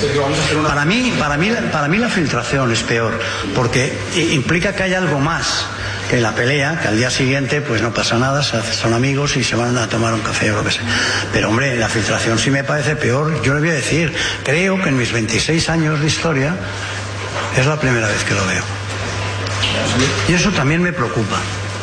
Para mí la filtración es peor, porque implica que hay algo más que la pelea, que al día siguiente pues no pasa nada, son amigos y se van a tomar un café o lo que sea. Pero hombre, la filtración sí me parece peor. Yo le voy a decir, creo que en mis 26 años de historia es la primera vez que lo veo. Y eso también me preocupa.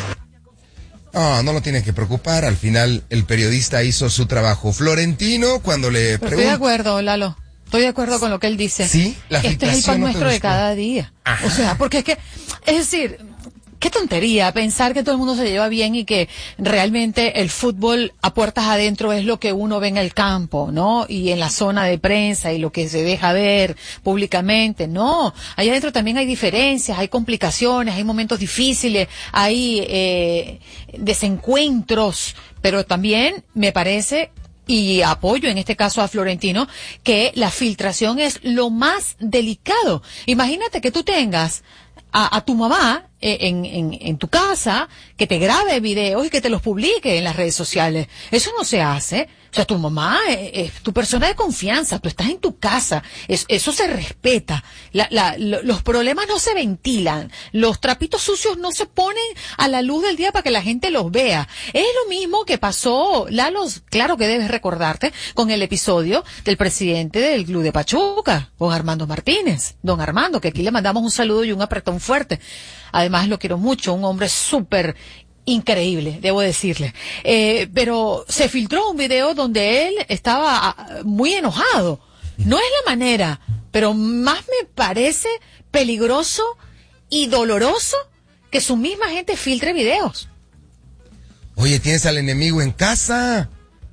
No lo tiene que preocupar. Al final el periodista hizo su trabajo. Florentino, cuando le preguntó... Estoy de acuerdo, Lalo. Estoy de acuerdo con lo que él dice. Sí, la este es el pan nuestro de cada día. Ajá. O sea, porque es decir, qué tontería pensar que todo el mundo se lleva bien y que realmente el fútbol a puertas adentro es lo que uno ve en el campo, ¿no? Y en la zona de prensa y lo que se deja ver públicamente. No, allá adentro también hay diferencias, hay complicaciones, hay momentos difíciles, hay desencuentros, pero también me parece, y apoyo en este caso a Florentino, que la filtración es lo más delicado. Imagínate que tú tengas a tu mamá en tu casa, que te grabe videos y que te los publique en las redes sociales. Eso no se hace. O sea, tu mamá es tu persona de confianza, tú estás en tu casa, eso se respeta. Los problemas no se ventilan, los trapitos sucios no se ponen a la luz del día para que la gente los vea. Es lo mismo que pasó, Lalo, claro que debes recordarte, con el episodio del presidente del Club de Pachuca, con Armando Martínez, don Armando, que aquí le mandamos un saludo y un apretón fuerte. Además lo quiero mucho, un hombre súper increíble, debo decirle. Pero se filtró un video donde él estaba muy enojado. No es la manera, pero más me parece peligroso y doloroso que su misma gente filtre videos. Oye, tienes al enemigo en casa.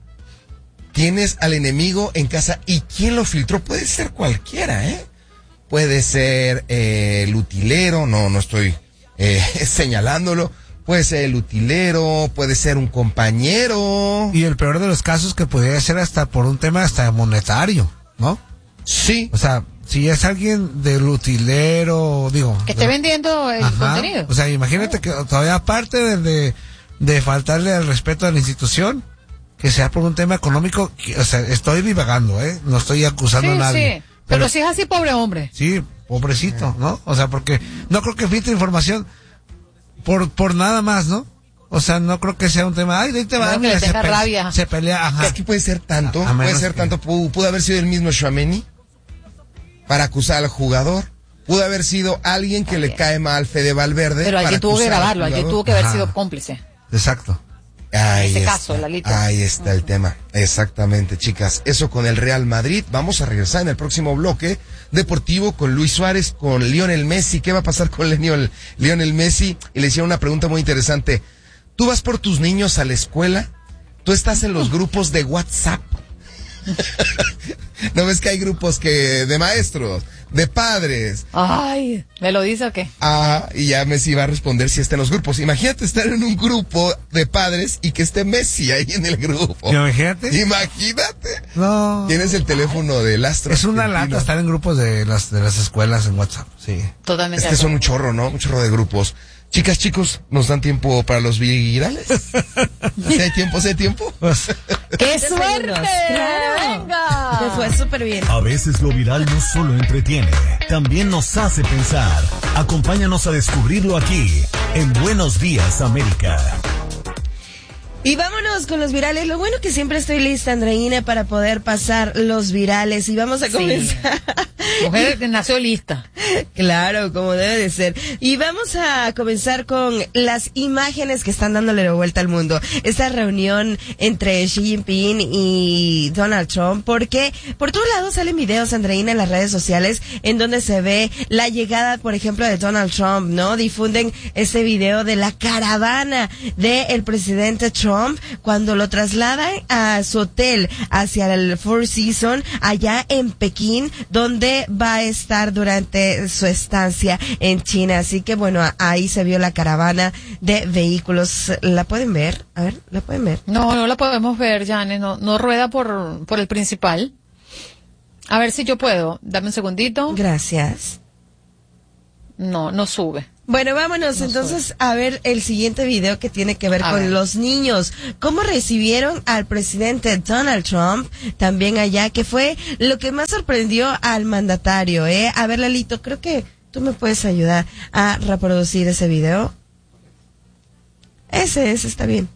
Tienes al enemigo en casa. ¿Y quién lo filtró? Puede ser cualquiera, ¿eh? Puede ser el utilero, no estoy señalándolo. Puede ser el utilero, puede ser un compañero. Y el peor de los casos que podría ser hasta por un tema hasta monetario, ¿no? Sí. O sea, si es alguien del utilero, digo... Que esté vendiendo el contenido. O sea, imagínate que todavía aparte de faltarle al respeto a la institución, que sea por un tema económico, o sea, estoy divagando, no estoy acusando a nadie. Sí. Pero si es así, pobre hombre. Sí, pobrecito, ¿no? O sea, porque no creo que filtre información por nada más, ¿no? O sea, no creo que sea un tema, ay, de ahí te va, no, mira, rabia. Se pelea, ajá. Es que puede ser tanto, pudo haber sido el mismo Tchouaméni para acusar al jugador, pudo haber sido alguien que le cae mal Fede Valverde. Pero alguien tuvo que grabarlo, alguien tuvo que haber sido cómplice. Exacto. Ahí en ese está, caso, Lalito. ahí está el tema. Exactamente, chicas. Eso con el Real Madrid. Vamos a regresar en el próximo bloque deportivo con Luis Suárez, con Lionel Messi. ¿Qué va a pasar con Lionel Messi? Y le hicieron una pregunta muy interesante. ¿Tú vas por tus niños a la escuela? ¿Tú estás en los grupos de WhatsApp? ¿No ves que hay grupos de maestros, de padres? Ay, ¿me lo dice o qué? Y ya Messi va a responder si está en los grupos. Imagínate estar en un grupo de padres y que esté Messi ahí en el grupo. Imagínate. No. Tienes el teléfono del astro. Es una lata estar en grupos de las escuelas en WhatsApp, sí. Totalmente. Es que son un chorro, ¿no? Un chorro de grupos. Chicas, chicos, ¿nos dan tiempo para los virales? ¿Sí hay tiempo? ¿Sí hay tiempo? ¡Qué suerte! ¡Claro! ¡Venga! Te fue súper bien. A veces lo viral no solo entretiene, también nos hace pensar. Acompáñanos a descubrirlo aquí, en Buenos Días, América. Y vámonos con los virales. Lo bueno que siempre estoy lista, Andreina, para poder pasar los virales. Y vamos a comenzar. Mujer que nació lista. Claro, como debe de ser. Y vamos a comenzar con las imágenes que están dándole la vuelta al mundo. Esta reunión entre Xi Jinping y Donald Trump, porque por todos lados salen videos, Andreina, en las redes sociales, en donde se ve la llegada, por ejemplo, de Donald Trump, ¿no? Difunden este video de la caravana del presidente Trump cuando lo trasladan a su hotel hacia el Four Seasons allá en Pekín, donde va a estar durante su estancia en China. Así que bueno, ahí se vio la caravana de vehículos. ¿La pueden ver? A ver, ¿la pueden ver? No la podemos ver, Jane. No rueda por el principal. A ver si yo puedo. Dame un segundito. Gracias. No sube. Bueno, vámonos entonces a ver el siguiente video que tiene que ver con los niños. ¿Cómo recibieron al presidente Donald Trump también allá? Que fue lo que más sorprendió al mandatario, ¿eh? A ver, Lalito, creo que tú me puedes ayudar a reproducir ese video. Ese está bien.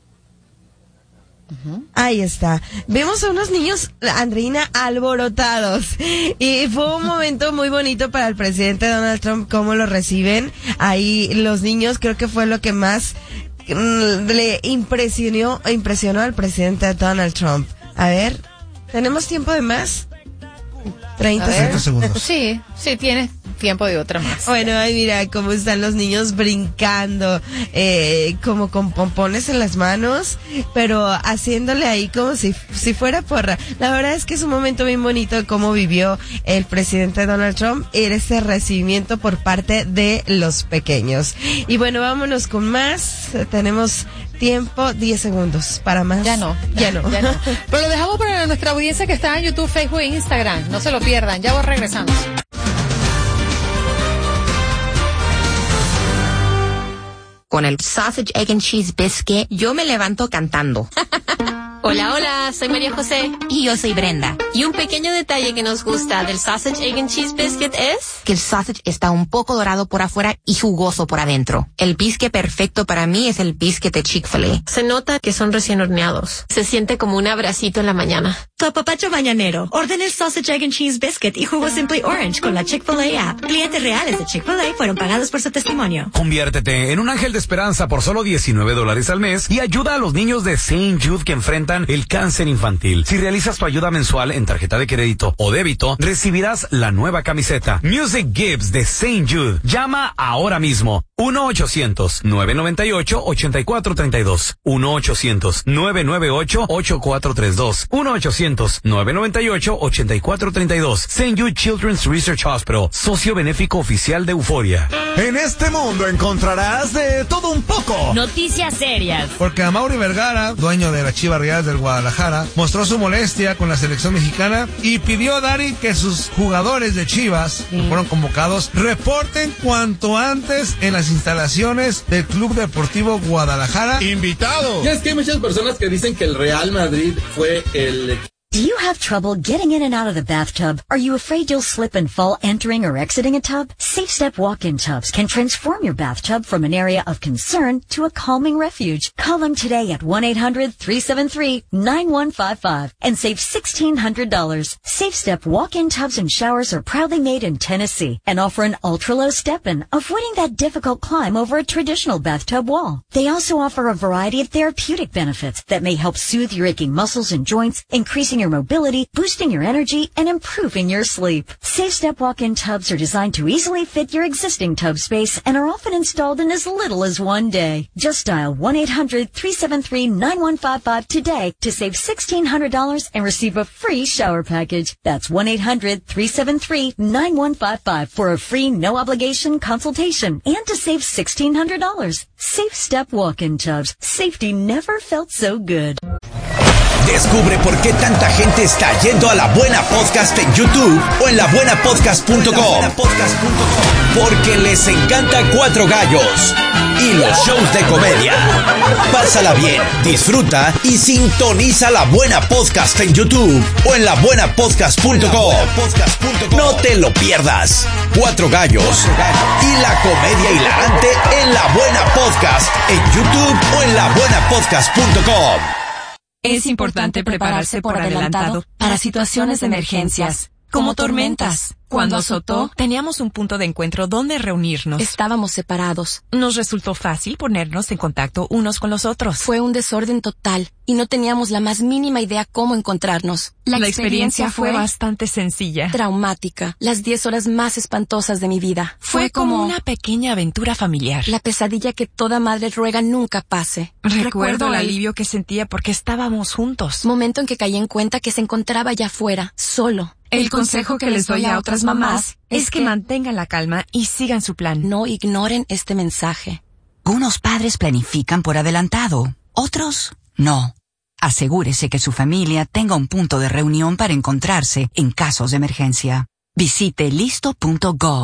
Ahí está. Vemos a unos niños, Andreina, alborotados. Y fue un momento muy bonito para el presidente Donald Trump, cómo lo reciben. Ahí los niños, creo que fue lo que más le impresionó al presidente Donald Trump. A ver, ¿tenemos tiempo de más? 30 segundos. Sí, tienes tiempo de otra más. Bueno, ay, mira cómo están los niños brincando, como con pompones en las manos, pero haciéndole ahí como si fuera porra. La verdad es que es un momento bien bonito de cómo vivió el presidente Donald Trump ese recibimiento por parte de los pequeños. Y bueno, vámonos con más. Tenemos tiempo, 10 segundos para más. Ya no. Pero lo dejamos para nuestra audiencia que está en YouTube, Facebook e Instagram. No se lo pierdan. Ya voy regresando. Con el Sausage, Egg and Cheese Biscuit, yo me levanto cantando. Hola, soy María José. Y yo soy Brenda. Y un pequeño detalle que nos gusta del Sausage, Egg and Cheese Biscuit es que el sausage está un poco dorado por afuera y jugoso por adentro. El biscuit perfecto para mí es el biscuit de Chick-fil-A. Se nota que son recién horneados. Se siente como un abracito en la mañana. Tu apapacho mañanero. Orden el Sausage, Egg and Cheese Biscuit y jugo Simply Orange con la Chick-fil-A app. Clientes reales de Chick-fil-A fueron pagados por su testimonio. Conviértete en un ángel de esperanza por solo $19 al mes y ayuda a los niños de St. Jude que enfrentan el cáncer infantil. Si realizas tu ayuda mensual en tarjeta de crédito o débito, recibirás la nueva camiseta Music Gives de St. Jude. Llama ahora mismo 1-800-998-8432 1-800-998-8432 1-800-998-8432 St. Jude Children's Research Hospital, socio benéfico oficial de Euforia. En este mundo encontrarás de todo un poco. Noticias serias. Porque Amaury Vergara, dueño de la Chivas Real del Guadalajara, mostró su molestia con la selección mexicana y pidió a Dari que sus jugadores de Chivas, que fueron convocados, reporten cuanto antes en las instalaciones del Club Deportivo Guadalajara. ¡Invitado! Y es que hay muchas personas que dicen que el Real Madrid fue el... Do you have trouble getting in and out of the bathtub? Are you afraid you'll slip and fall entering or exiting a tub? Safe Step walk-in tubs can transform your bathtub from an area of concern to a calming refuge. Call them today at 1-800-373-9155 and save $1,600. Safe Step walk-in tubs and showers are proudly made in Tennessee and offer an ultra-low step-in, avoiding that difficult climb over a traditional bathtub wall. They also offer a variety of therapeutic benefits that may help soothe your aching muscles and joints, increasing your mobility, boosting your energy, and improving your sleep. Safe Step walk-in tubs are designed to easily fit your existing tub space and are often installed in as little as one day. Just dial 1-800-373-9155 today to save $1,600 and receive a free shower package. That's 1-800-373-9155 for a free no-obligation consultation and to save $1,600. Safe Step walk-in tubs. Safety never felt so good. Descubre por qué tanta gente está yendo a La Buena Podcast en YouTube o en labuenapodcast.com. Porque les encanta Cuatro Gallos y los shows de comedia. Pásala bien, disfruta y sintoniza La Buena Podcast en YouTube o en labuenapodcast.com. No te lo pierdas. Cuatro Gallos y la comedia hilarante en La Buena Podcast en YouTube o en labuenapodcast.com. Es importante prepararse por adelantado para situaciones de emergencias, como tormentas. Cuando azotó, teníamos un punto de encuentro donde reunirnos. Estábamos separados. Nos resultó fácil ponernos en contacto unos con los otros. Fue un desorden total y no teníamos la más mínima idea cómo encontrarnos. La experiencia fue bastante sencilla. Traumática. Las 10 horas más espantosas de mi vida. Fue como una pequeña aventura familiar. La pesadilla que toda madre ruega nunca pase. Recuerdo el alivio que sentía porque estábamos juntos. Momento en que caí en cuenta que se encontraba allá afuera, solo. El consejo que les doy a otras mamás es que mantengan la calma y sigan su plan. No ignoren este mensaje. Unos padres planifican por adelantado, otros no. Asegúrese que su familia tenga un punto de reunión para encontrarse en casos de emergencia. Visite listo.gov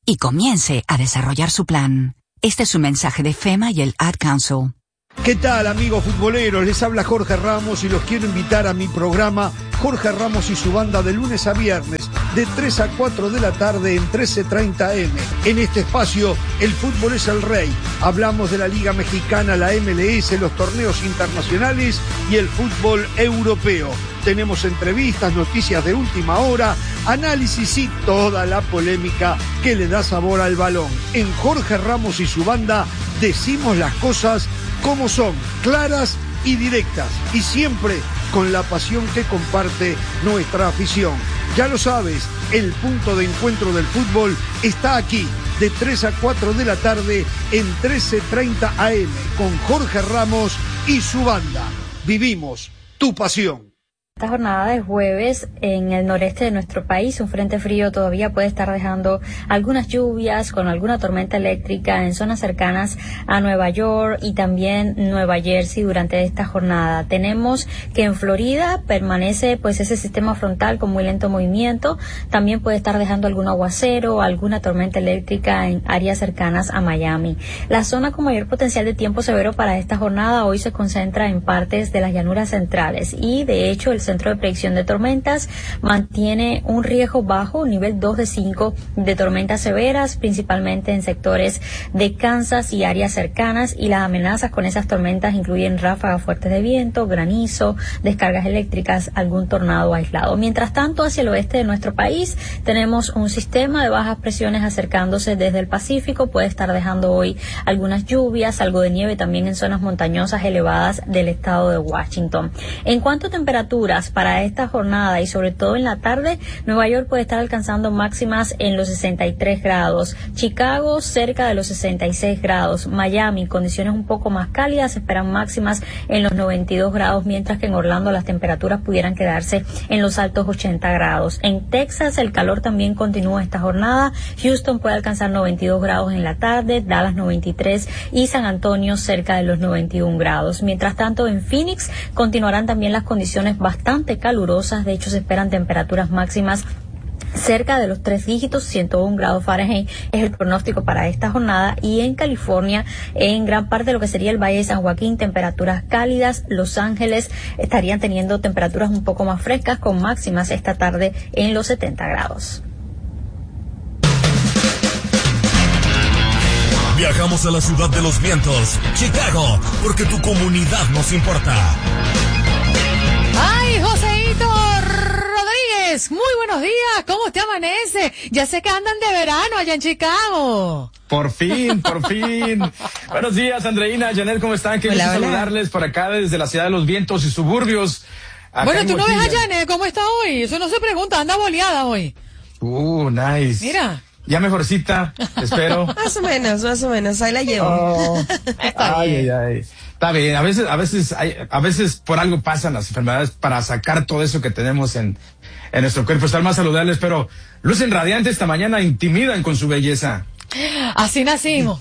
y comience a desarrollar su plan. Este es un mensaje de FEMA y el Ad Council. ¿Qué tal, amigos futboleros? Les habla Jorge Ramos y los quiero invitar a mi programa Jorge Ramos y su banda de lunes a viernes de 3 a 4 de la tarde en 13:30 AM. En este espacio, el fútbol es el rey. Hablamos de la Liga Mexicana, la MLS, los torneos internacionales y el fútbol europeo. Tenemos entrevistas, noticias de última hora, análisis y toda la polémica que le da sabor al balón. En Jorge Ramos y su banda decimos las cosas como son, claras y directas, y siempre con la pasión que comparte nuestra afición. Ya lo sabes, el punto de encuentro del fútbol está aquí, de 3 a 4 de la tarde en 13:30 AM, con Jorge Ramos y su banda. Vivimos tu pasión. Esta jornada de jueves en el noreste de nuestro país, un frente frío todavía puede estar dejando algunas lluvias con alguna tormenta eléctrica en zonas cercanas a Nueva York y también Nueva Jersey durante esta jornada. Tenemos que en Florida permanece pues ese sistema frontal con muy lento movimiento. También puede estar dejando algún aguacero, alguna tormenta eléctrica en áreas cercanas a Miami. La zona con mayor potencial de tiempo severo para esta jornada hoy se concentra en partes de las llanuras centrales y de hecho el Centro de Predicción de Tormentas mantiene un riesgo bajo, nivel 2 de 5 de tormentas severas, principalmente en sectores de Kansas y áreas cercanas, y las amenazas con esas tormentas incluyen ráfagas fuertes de viento, granizo, descargas eléctricas, algún tornado aislado. Mientras tanto, hacia el oeste de nuestro país tenemos un sistema de bajas presiones acercándose desde el Pacífico, puede estar dejando hoy algunas lluvias, algo de nieve también en zonas montañosas elevadas del estado de Washington. En cuanto a temperaturas para esta jornada y sobre todo en la tarde, Nueva York puede estar alcanzando máximas en los 63 grados, Chicago cerca de los 66 grados, Miami condiciones un poco más cálidas, se esperan máximas en los 92 grados, mientras que en Orlando las temperaturas pudieran quedarse en los altos 80 grados. En Texas el calor también continúa esta jornada, Houston puede alcanzar 92 grados en la tarde, Dallas 93 y San Antonio cerca de los 91 grados. Mientras tanto en Phoenix continuarán también las condiciones bastante calurosas, de hecho se esperan temperaturas máximas cerca de los 3 dígitos, 101 grados Fahrenheit es el pronóstico para esta jornada, y en California, en gran parte de lo que sería el Valle de San Joaquín, temperaturas cálidas. Los Ángeles estarían teniendo temperaturas un poco más frescas con máximas esta tarde en los 70 grados. Viajamos a la ciudad de los vientos, Chicago, porque tu comunidad nos importa. ¡Ay, Joseito Rodríguez! Muy buenos días, ¿cómo te amanece? Ya sé que andan de verano allá en Chicago. Por fin, por fin. Buenos días, Andreina, Janet, ¿cómo están? Qué gusto saludarles por acá desde la ciudad de los vientos y suburbios. Bueno, tú no ves a Janet, ¿cómo está hoy? Eso no se pregunta, anda boleada hoy. Nice. Mira. Ya mejorcita, espero. Más o menos, ahí la llevo. Está bien. Ay. Está bien, a veces por algo pasan las enfermedades para sacar todo eso que tenemos en nuestro cuerpo, estar más saludables, pero lucen radiantes esta mañana, intimidan con su belleza. Así nacimos.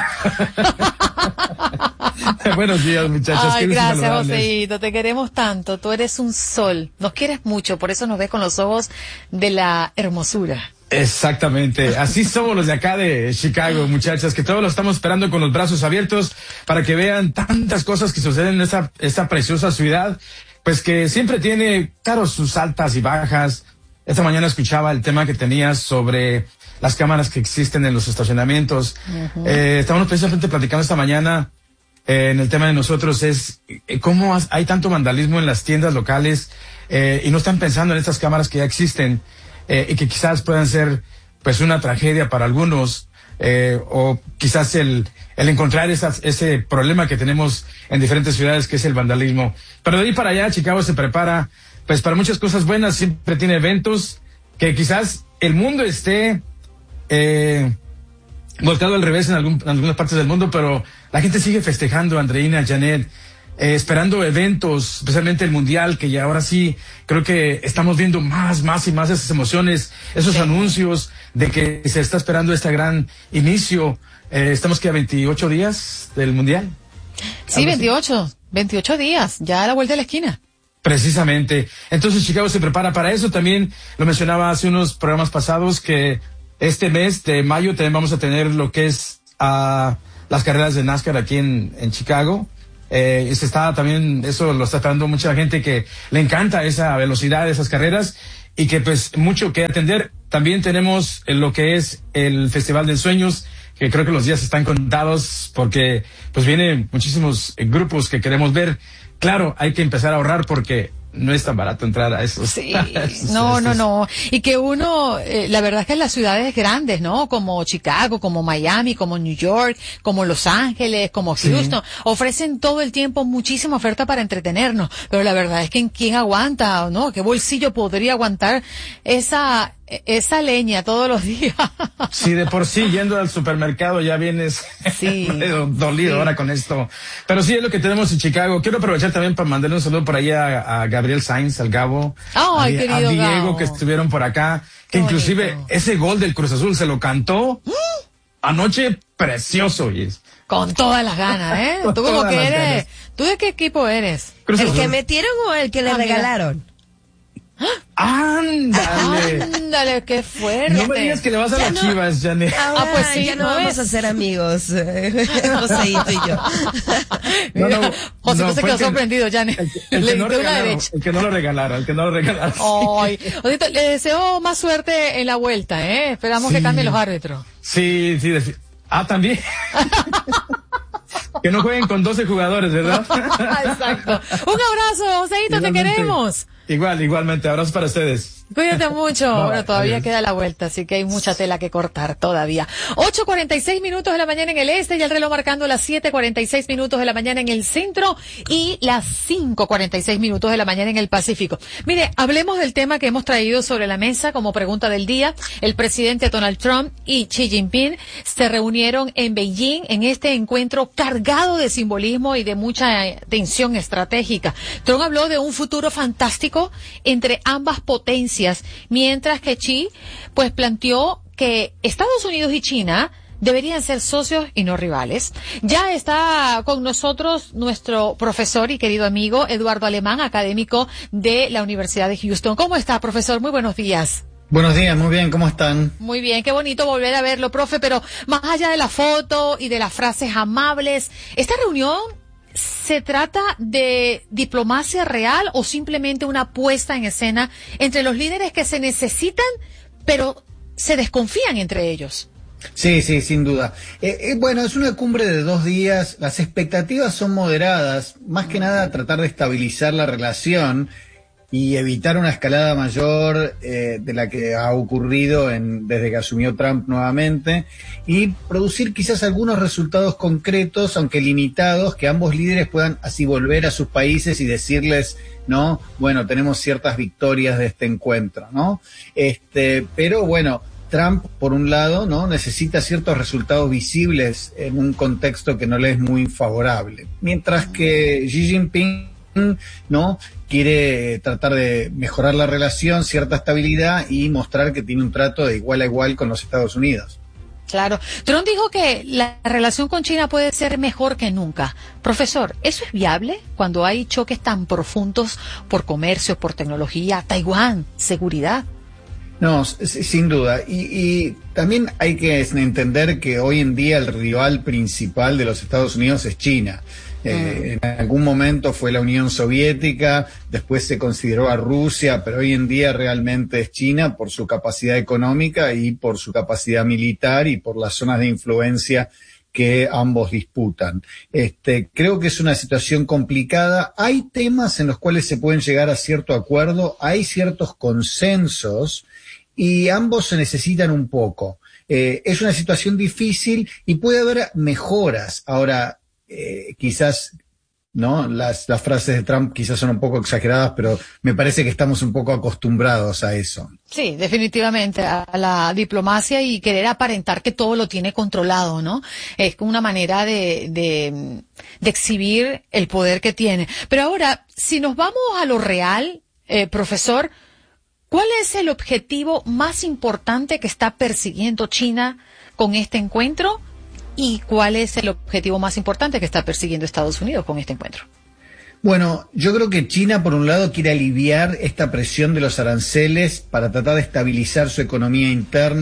Buenos días, muchachos. Ay, gracias, Joseito, te queremos tanto, tú eres un sol, nos quieres mucho, por eso nos ves con los ojos de la hermosura. Exactamente, así somos los de acá de Chicago, muchachas, que todos lo estamos esperando con los brazos abiertos para que vean tantas cosas que suceden en esta preciosa ciudad, pues que siempre tiene, claro, sus altas y bajas. Esta mañana escuchaba el tema que tenías sobre las cámaras que existen en los estacionamientos. Estábamos precisamente platicando esta mañana en el tema de nosotros, es cómo hay tanto vandalismo en las tiendas locales y no están pensando en estas cámaras que ya existen. Y que quizás puedan ser pues una tragedia para algunos, o quizás el encontrar ese problema que tenemos en diferentes ciudades, que es el vandalismo. Pero de ahí para allá, Chicago se prepara pues para muchas cosas buenas, siempre tiene eventos que quizás el mundo esté volcado al revés en algunas partes del mundo, pero la gente sigue festejando, Andreina, Janet, esperando eventos, especialmente el Mundial, que ya ahora sí creo que estamos viendo más y más esas emociones, esos anuncios de que se está esperando este gran inicio. Estamos que a 28 días del Mundial. Sí, 28 días, ya a la vuelta de la esquina. Precisamente. Entonces Chicago se prepara para eso. También lo mencionaba hace unos programas pasados que este mes de mayo también vamos a tener lo que es las carreras de NASCAR aquí en Chicago. Eso lo está esperando mucha gente que le encanta esa velocidad de esas carreras y que pues mucho que atender. También tenemos lo que es el Festival de Sueños, que creo que los días están contados porque pues vienen muchísimos grupos que queremos ver. Claro, hay que empezar a ahorrar porque no es tan barato entrar a esos. Sí, no. Y que uno, la verdad es que en las ciudades grandes, ¿no? Como Chicago, como Miami, como New York, como Los Ángeles, como Houston, ofrecen todo el tiempo muchísima oferta para entretenernos. Pero la verdad es que ¿quién aguanta, no? ¿Qué bolsillo podría aguantar esa leña todos los días? Sí, de por sí, yendo al supermercado ya vienes dolido ahora con esto. Pero sí, es lo que tenemos en Chicago. Quiero aprovechar también para mandarle un saludo por ahí a Gabriel Sainz, al Gabo, a Diego, Gabo, que estuvieron por acá, que inclusive ese gol del Cruz Azul se lo cantó anoche, precioso. Con todas las ganas, ¿eh? Tú como que eres, ¿tú de qué equipo eres? ¿El que metieron o el que le regalaron? Ándale, qué fuerte. No me digas que le vas a las Chivas, Janet. Pues sí, ya no vamos a ser amigos, Joséito y yo. José se quedó sorprendido, Janet. El que no lo regalara. Ay, Josito, le deseo más suerte en la vuelta, ¿eh? Esperamos que cambien los árbitros. Sí. También. Que no jueguen con 12 jugadores, ¿verdad? Exacto. Un abrazo, Joséito, te queremos. Igualmente, abrazos para ustedes. Cuídate mucho. Bye, bueno, todavía adiós. queda la vuelta, así que hay mucha tela que cortar todavía. 8:46 minutos de la mañana en el este y el reloj marcando las 7:46 minutos de la mañana en el centro y las 5:46 minutos de la mañana en el Pacífico. Mire, hablemos del tema que hemos traído sobre la mesa como pregunta del día. El presidente Donald Trump y Xi Jinping se reunieron en Beijing en este encuentro cargado de simbolismo y de mucha tensión estratégica. Trump habló de un futuro fantástico entre ambas potencias, mientras que Xi pues planteó que Estados Unidos y China deberían ser socios y no rivales. Ya está con nosotros nuestro profesor y querido amigo Eduardo Alemán, académico de la Universidad de Houston. ¿Cómo está, profesor? Muy buenos días. Buenos días, muy bien, ¿cómo están? Muy bien, qué bonito volver a verlo, profe, pero más allá de la foto y de las frases amables, ¿esta reunión se trata de diplomacia real o simplemente una puesta en escena entre los líderes que se necesitan, pero se desconfían entre ellos? Sí, sin duda. Bueno, es una cumbre de 2 días, las expectativas son moderadas, más que nada tratar de estabilizar la relación y evitar una escalada mayor de la que ha ocurrido desde que asumió Trump nuevamente, y producir quizás algunos resultados concretos, aunque limitados, que ambos líderes puedan así volver a sus países y decirles, ¿no? Bueno, tenemos ciertas victorias de este encuentro, ¿no? Pero bueno, Trump, por un lado, ¿no? Necesita ciertos resultados visibles en un contexto que no le es muy favorable. Mientras que Xi Jinping, ¿no? Quiere tratar de mejorar la relación, cierta estabilidad y mostrar que tiene un trato de igual a igual con los Estados Unidos. Claro. Trump dijo que la relación con China puede ser mejor que nunca. Profesor, ¿eso es viable cuando hay choques tan profundos por comercio, por tecnología, Taiwán, seguridad? No, sin duda. Y también hay que entender que hoy en día el rival principal de los Estados Unidos es China. En algún momento fue la Unión Soviética, después se consideró a Rusia, pero hoy en día realmente es China por su capacidad económica y por su capacidad militar y por las zonas de influencia que ambos disputan. Creo que es una situación complicada. Hay temas en los cuales se pueden llegar a cierto acuerdo, hay ciertos consensos y ambos se necesitan un poco. Es una situación difícil y puede haber mejoras. Ahora, quizás, ¿no? Las frases de Trump quizás son un poco exageradas, pero me parece que estamos un poco acostumbrados a eso. Sí, definitivamente, a la diplomacia y querer aparentar que todo lo tiene controlado, ¿no? Es una manera de exhibir el poder que tiene. Pero ahora, si nos vamos a lo real, profesor, ¿cuál es el objetivo más importante que está persiguiendo China con este encuentro? ¿Y cuál es el objetivo más importante que está persiguiendo Estados Unidos con este encuentro? Bueno, yo creo que China, por un lado, quiere aliviar esta presión de los aranceles para tratar de estabilizar su economía interna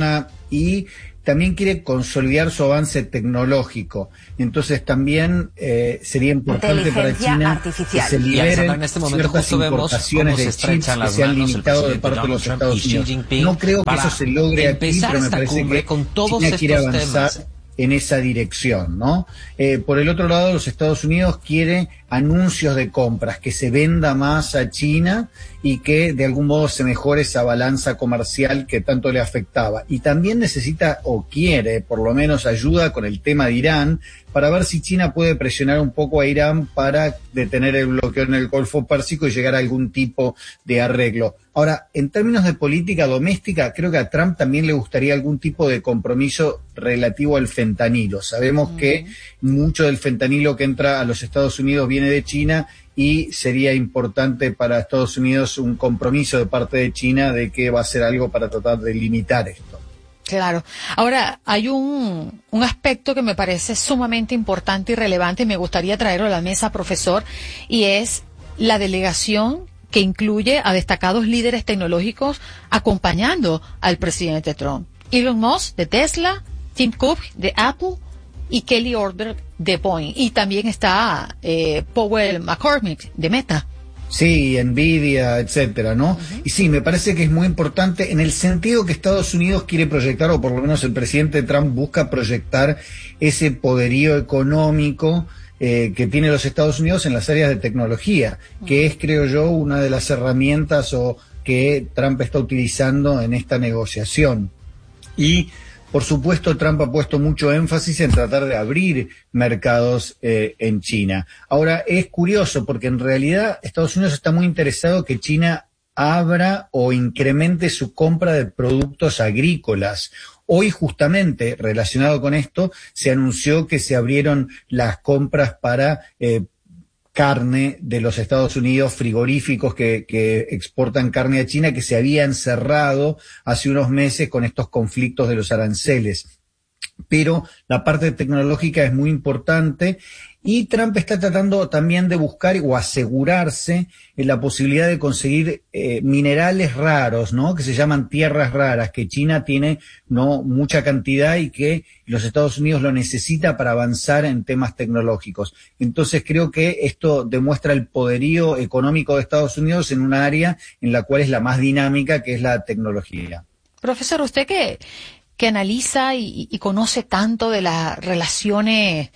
y también quiere consolidar su avance tecnológico. Entonces también sería importante para China que se liberen en este momento ciertas importaciones de chips que se han limitado de parte de los Estados Unidos. No creo que eso se logre aquí, pero me parece que China quiere avanzar en esa dirección, ¿no? Por el otro lado, los Estados Unidos quiere anuncios de compras, que se venda más a China y que de algún modo se mejore esa balanza comercial que tanto le afectaba. Y también necesita o quiere, por lo menos, ayuda con el tema de Irán, para ver si China puede presionar un poco a Irán para detener el bloqueo en el Golfo Pérsico y llegar a algún tipo de arreglo. Ahora, en términos de política doméstica, creo que a Trump también le gustaría algún tipo de compromiso relativo al fentanilo. Sabemos que mucho del fentanilo que entra a los Estados Unidos viene de China y sería importante para Estados Unidos un compromiso de parte de China de que va a hacer algo para tratar de limitar esto. Claro. Ahora, hay un aspecto que me parece sumamente importante y relevante y me gustaría traerlo a la mesa, profesor, y es la delegación que incluye a destacados líderes tecnológicos acompañando al presidente Trump. Elon Musk de Tesla, Tim Cook de Apple y Kelly Order de Boeing. Y también está Powell McCormick de Meta. Sí, Nvidia, etcétera, ¿no? Y sí, me parece que es muy importante en el sentido que Estados Unidos quiere proyectar, o por lo menos el presidente Trump busca proyectar ese poderío económico que tiene los Estados Unidos en las áreas de tecnología, que es, creo yo, una de las herramientas que Trump está utilizando en esta negociación. Y por supuesto, Trump ha puesto mucho énfasis en tratar de abrir mercados en China. Ahora, es curioso porque en realidad Estados Unidos está muy interesado que China abra o incremente su compra de productos agrícolas. Hoy, justamente, relacionado con esto, se anunció que se abrieron las compras para carne de los Estados Unidos, frigoríficos que exportan carne a China, que se habían cerrado hace unos meses con estos conflictos de los aranceles. Pero la parte tecnológica es muy importante y Trump está tratando también de buscar o asegurarse en la posibilidad de conseguir minerales raros, ¿no? Que se llaman tierras raras, que China tiene no mucha cantidad y que los Estados Unidos lo necesita para avanzar en temas tecnológicos. Entonces creo que esto demuestra el poderío económico de Estados Unidos en una área en la cual es la más dinámica, que es la tecnología. Profesor, usted que analiza y conoce tanto de las relaciones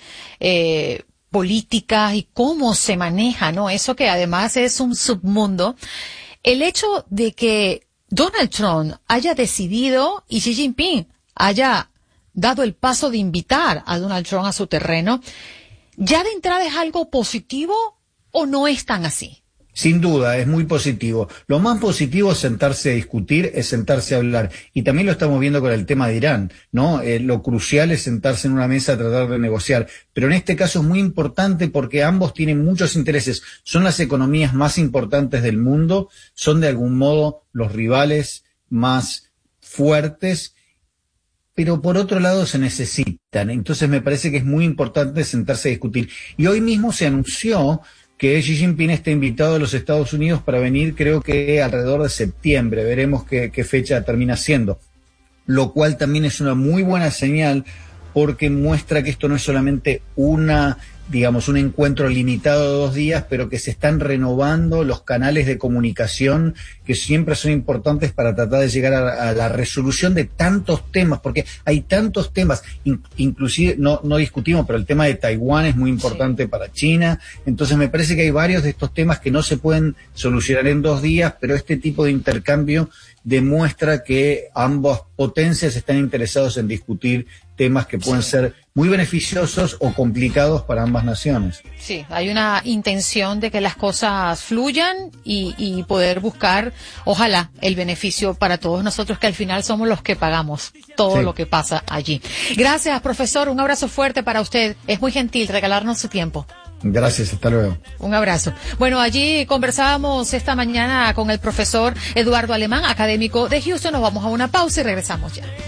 políticas y cómo se maneja, ¿no? Eso que además es un submundo. El hecho de que Donald Trump haya decidido y Xi Jinping haya dado el paso de invitar a Donald Trump a su terreno, ¿ya de entrada es algo positivo o no es tan así? Sin duda, es muy positivo. Lo más positivo es sentarse a discutir, es sentarse a hablar. Y también lo estamos viendo con el tema de Irán, ¿no? Lo crucial es sentarse en una mesa a tratar de negociar. Pero en este caso es muy importante porque ambos tienen muchos intereses. Son las economías más importantes del mundo, son de algún modo los rivales más fuertes, pero por otro lado se necesitan. Entonces me parece que es muy importante sentarse a discutir. Y hoy mismo se anunció que Xi Jinping está invitado a los Estados Unidos para venir, creo que alrededor de septiembre, veremos qué fecha termina siendo, lo cual también es una muy buena señal porque muestra que esto no es solamente un encuentro limitado de 2 días, pero que se están renovando los canales de comunicación que siempre son importantes para tratar de llegar a la resolución de tantos temas, porque hay tantos temas, inclusive no discutimos, pero el tema de Taiwán es muy importante para China. Entonces me parece que hay varios de estos temas que no se pueden solucionar en 2 días, pero este tipo de intercambio demuestra que ambas potencias están interesados en discutir temas que pueden ser muy beneficiosos o complicados para ambas naciones. Sí, hay una intención de que las cosas fluyan y poder buscar, ojalá, el beneficio para todos nosotros, que al final somos los que pagamos todo lo que pasa allí. Gracias, profesor. Un abrazo fuerte para usted. Es muy gentil regalarnos su tiempo. Gracias, hasta luego. Un abrazo. Bueno, allí conversábamos esta mañana con el profesor Eduardo Alemán, académico de Houston. Nos vamos a una pausa y regresamos ya.